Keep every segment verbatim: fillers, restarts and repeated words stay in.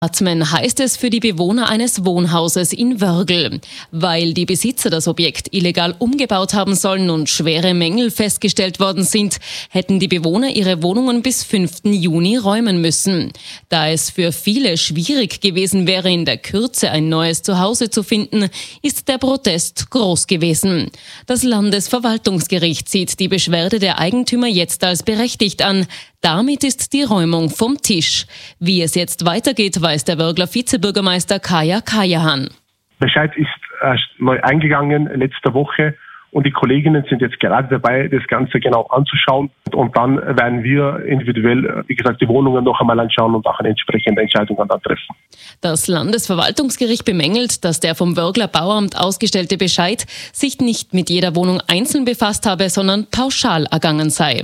Atmen heißt es für die Bewohner eines Wohnhauses in Wörgl. Weil die Besitzer das Objekt illegal umgebaut haben sollen und schwere Mängel festgestellt worden sind, hätten die Bewohner ihre Wohnungen bis fünften Juni räumen müssen. Da es für viele schwierig gewesen wäre, in der Kürze ein neues Zuhause zu finden, ist der Protest groß gewesen. Das Landesverwaltungsgericht sieht die Beschwerde der Eigentümer jetzt als berechtigt an. Damit ist die Räumung vom Tisch. Wie es jetzt weitergeht, weiß der Wörgler Vizebürgermeister Kaya Kayahan. Bescheid ist erst neu eingegangen letzte Woche und die Kolleginnen sind jetzt gerade dabei, das Ganze genau anzuschauen. Und dann werden wir individuell, wie gesagt, die Wohnungen noch einmal anschauen und auch eine entsprechende Entscheidung dann treffen. Das Landesverwaltungsgericht bemängelt, dass der vom Wörgler Bauamt ausgestellte Bescheid sich nicht mit jeder Wohnung einzeln befasst habe, sondern pauschal ergangen sei.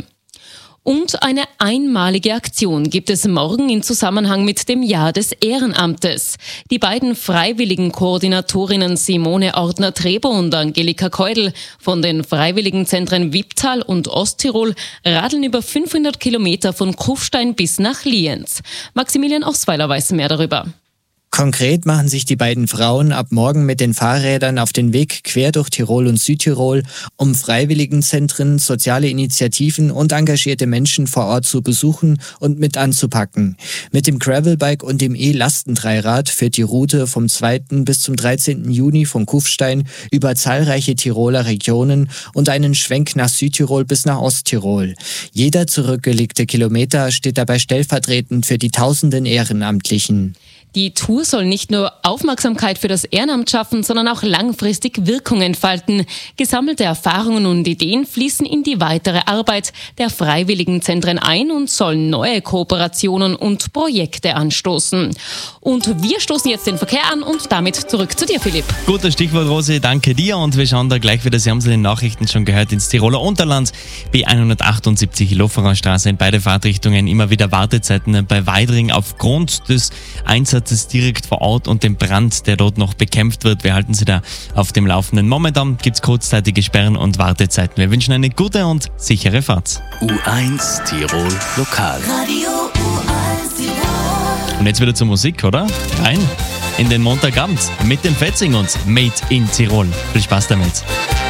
Und eine einmalige Aktion gibt es morgen in Zusammenhang mit dem Jahr des Ehrenamtes. Die beiden freiwilligen Koordinatorinnen Simone Ortner-Trebo und Angelika Keudel von den Freiwilligenzentren Wipptal und Osttirol radeln über fünfhundert Kilometer von Kufstein bis nach Lienz. Maximilian Osweiler weiß mehr darüber. Konkret machen sich die beiden Frauen ab morgen mit den Fahrrädern auf den Weg quer durch Tirol und Südtirol, um Freiwilligenzentren, soziale Initiativen und engagierte Menschen vor Ort zu besuchen und mit anzupacken. Mit dem Gravelbike und dem E-Lastendreirad führt die Route vom zweiten bis zum dreizehnten Juni von Kufstein über zahlreiche Tiroler Regionen und einen Schwenk nach Südtirol bis nach Osttirol. Jeder zurückgelegte Kilometer steht dabei stellvertretend für die tausenden Ehrenamtlichen. Die Tour soll nicht nur Aufmerksamkeit für das Ehrenamt schaffen, sondern auch langfristig Wirkung entfalten. Gesammelte Erfahrungen und Ideen fließen in die weitere Arbeit der Freiwilligenzentren ein und sollen neue Kooperationen und Projekte anstoßen. Und wir stoßen jetzt den Verkehr an und damit zurück zu dir, Philipp. Gutes Stichwort, Rosi, danke dir. Und wir schauen da gleich wieder, Sie haben es in den Nachrichten schon gehört, ins Tiroler Unterland. B hundertachtundsiebzig Loferer Straße in beide Fahrtrichtungen immer wieder Wartezeiten bei Weidring aufgrund des Einsatzes direkt vor Ort und dem Brand, der dort noch bekämpft wird. Wir halten Sie da auf dem Laufenden. Momentan gibt es kurzzeitige Sperren und Wartezeiten. Wir wünschen eine gute und sichere Fahrt. U eins Tirol Lokal. Radio U eins Tirol. Und jetzt wieder zur Musik, oder? Rein in den Montagabend mit dem Fetzing und Made in Tirol. Viel Spaß damit.